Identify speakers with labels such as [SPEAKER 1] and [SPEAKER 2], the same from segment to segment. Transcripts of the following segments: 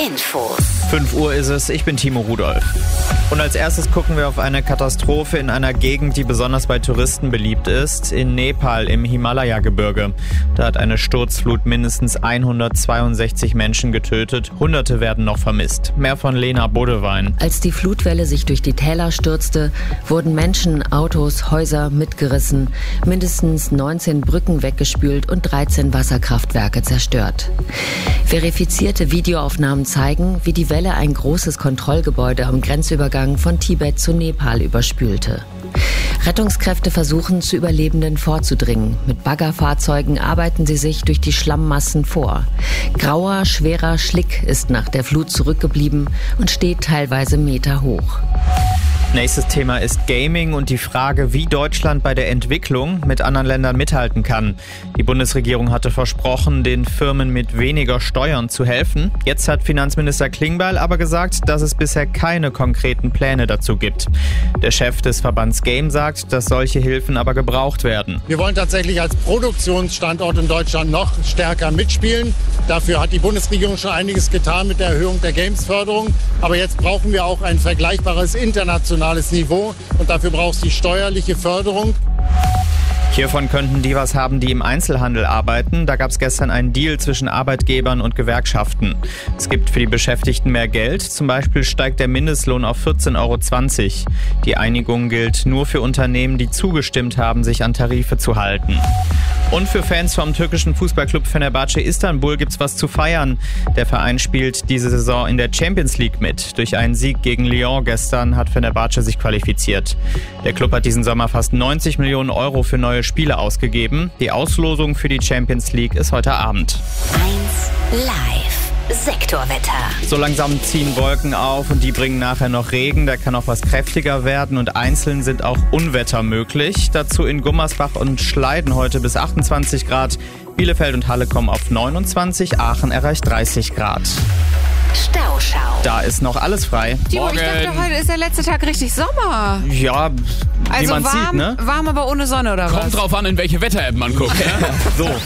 [SPEAKER 1] Infos.
[SPEAKER 2] 5 Uhr ist es, ich bin Timo Rudolph. Und als erstes gucken wir auf eine Katastrophe in einer Gegend, die besonders bei Touristen beliebt ist, in Nepal im Himalaya-Gebirge. Da hat eine Sturzflut mindestens 162 Menschen getötet, Hunderte werden noch vermisst. Mehr von Lena Bodewein.
[SPEAKER 3] Als die Flutwelle sich durch die Täler stürzte, wurden Menschen, Autos, Häuser mitgerissen, mindestens 19 Brücken weggespült und 13 Wasserkraftwerke zerstört. Verifizierte Videoaufnahmen zeigen, wie die Welle ein großes Kontrollgebäude am Grenzübergang von Tibet zu Nepal überspülte. Rettungskräfte versuchen, zu Überlebenden vorzudringen. Mit Baggerfahrzeugen arbeiten sie sich durch die Schlammmassen vor. Grauer, schwerer Schlick ist nach der Flut zurückgeblieben und steht teilweise Meter hoch.
[SPEAKER 2] Nächstes Thema ist Gaming und die Frage, wie Deutschland bei der Entwicklung mit anderen Ländern mithalten kann. Die Bundesregierung hatte versprochen, den Firmen mit weniger Steuern zu helfen. Jetzt hat Finanzminister Klingbeil aber gesagt, dass es bisher keine konkreten Pläne dazu gibt. Der Chef des Verbands Game sagt, dass solche Hilfen aber gebraucht werden.
[SPEAKER 4] Wir wollen tatsächlich als Produktionsstandort in Deutschland noch stärker mitspielen. Dafür hat die Bundesregierung schon einiges getan mit der Erhöhung der Games-Förderung. Aber jetzt brauchen wir auch ein vergleichbares internationales Niveau und dafür braucht es die steuerliche Förderung.
[SPEAKER 2] Hiervon könnten die was haben, die im Einzelhandel arbeiten. Da gab es gestern einen Deal zwischen Arbeitgebern und Gewerkschaften. Es gibt für die Beschäftigten mehr Geld. Zum Beispiel steigt der Mindestlohn auf 14,20 €. Die Einigung gilt nur für Unternehmen, die zugestimmt haben, sich an Tarife zu halten. Und für Fans vom türkischen Fußballclub Fenerbahce Istanbul gibt's was zu feiern. Der Verein spielt diese Saison in der Champions League mit. Durch einen Sieg gegen Lyon gestern hat Fenerbahce sich qualifiziert. Der Club hat diesen Sommer fast 90 Millionen € für neue Spiele ausgegeben. Die Auslosung für die Champions League ist heute Abend.
[SPEAKER 1] 1 Live. Sektorwetter.
[SPEAKER 2] So langsam ziehen Wolken auf und die bringen nachher noch Regen. Der kann auch was kräftiger werden und einzeln sind auch Unwetter möglich. Dazu in Gummersbach und Schleiden heute bis 28 Grad. Bielefeld und Halle kommen auf 29, Aachen erreicht 30 Grad.
[SPEAKER 1] Stauschau.
[SPEAKER 2] Da ist noch alles frei.
[SPEAKER 5] Timo, ich dachte, heute ist der letzte Tag richtig Sommer.
[SPEAKER 2] Ja, wie
[SPEAKER 5] Also
[SPEAKER 2] man
[SPEAKER 5] warm,
[SPEAKER 2] sieht, ne?
[SPEAKER 5] warm, aber ohne Sonne, oder was?
[SPEAKER 6] Kommt drauf an, in welche Wetter-App man guckt. Ne?
[SPEAKER 2] So.
[SPEAKER 1] 1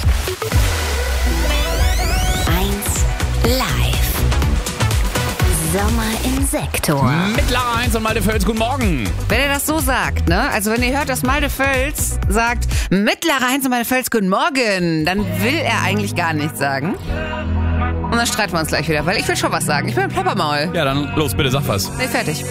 [SPEAKER 1] Live. Sommer im Sektor.
[SPEAKER 6] Mittlerer 1 und Malte Völz, guten Morgen.
[SPEAKER 5] Wenn er das so sagt, ne? Also wenn ihr hört, dass Malte Völz sagt, Mittlerer 1 und Malte Völz, guten Morgen, dann will er eigentlich gar nichts sagen. Und dann streiten wir uns gleich wieder, weil ich will schon was sagen. Ich bin ein Plappermaul.
[SPEAKER 6] Ja, dann los, bitte, sag was.
[SPEAKER 5] Nee, fertig.